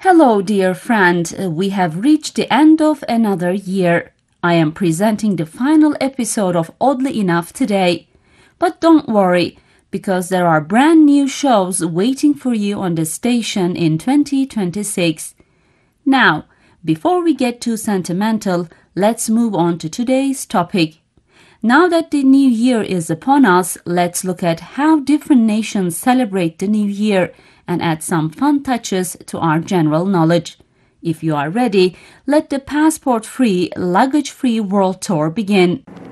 Hello, dear friend. We have reached the end of another year. I am presenting the final episode of Oddly Enough today. But don't worry, because there are brand new shows waiting for you on the station in 2026. Now, before we get too sentimental, let's move on to today's topic. Now that the new year is upon us, let's look at how different nations celebrate the new year and add some fun touches to our general knowledge. If you are ready, let the passport-free, luggage-free world tour begin.